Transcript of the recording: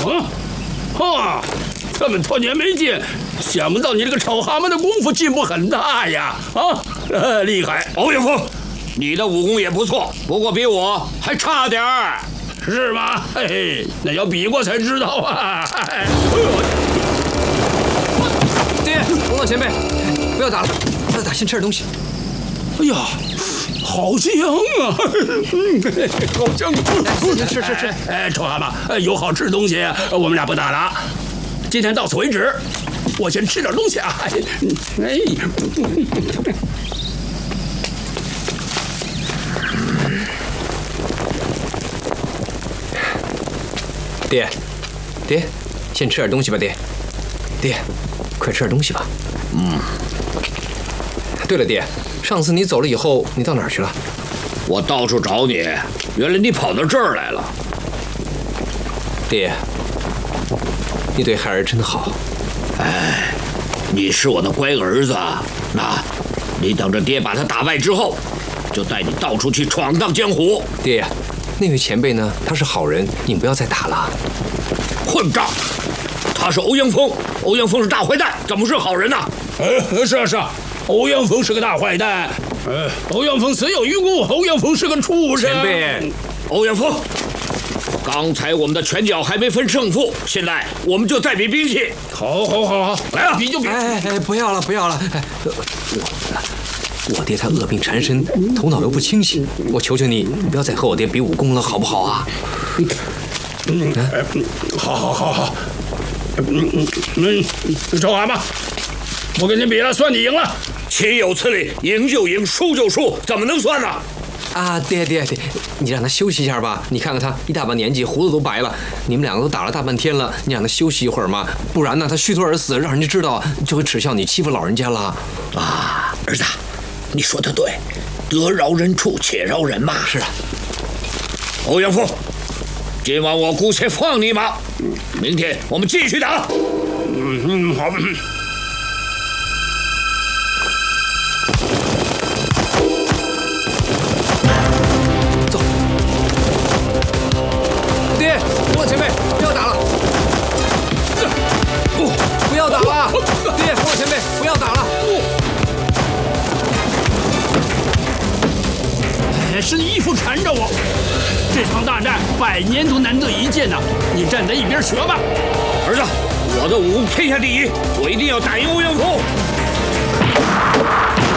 这么多年没见，想不到你这个丑蛤蟆的功夫进步很大呀！厉害！ 欧阳锋，你的武功也不错，不过比我还差点儿， 是吗？嘿嘿，那要比过才知道啊！ 爹，洪老前辈，不要打了，不要打，先吃点东西。 哎呀，好香啊！好香！ 吃。 臭蛤蟆，有好吃的东西，我们俩不打了。今天到此为止，我先吃点东西啊！ 爹，先吃点东西吧，爹，快吃点东西吧。对了，爹，上次你走了以后，你到哪儿去了？ 我到处找你，原来你跑到这儿来了。 爹，你对孩儿真好。 你是我的乖儿子，那，你等着爹把他打败之后，就带你到处去闯荡江湖。 爹呀，那位前辈呢？他是好人，你不要再打了。 混账！他是欧阳锋，欧阳锋是大坏蛋，怎么是好人呢？ 是啊，欧阳锋是个大坏蛋。欧阳锋死有余辜，欧阳锋是个畜生。 前辈， 欧阳锋，刚才我们的拳脚还没分胜负，现在我们就再比兵器。 好，来啊，比就比。 不要了。我爹他恶病缠身，头脑又不清醒，我求求你，不要再和我爹比武功了，好不好啊？ 好。臭蛤蟆，不跟你比了，算你赢了。 岂有此理！赢就赢，输就输，怎么能算呢？ 爹，你让他休息一下吧。你看看他一大把年纪，胡子都白了。你们两个都打了大半天了，你让他休息一会儿嘛，不然呢，他虚脱而死，让人家知道就会耻笑你欺负老人家了。 儿子，你说的对，得饶人处且饶人嘛。 是啊。 欧阳锋，今晚我姑且放你一马，明天我们继续打。 好。 爹，洪老前辈，不要打了！不要打了！爹，洪老前辈，不要打了！ 是你义父缠着我，这场大战100年都难得一见呐！你站在一边学吧。 儿子，我的武功天下第一，我一定要打赢欧阳锋。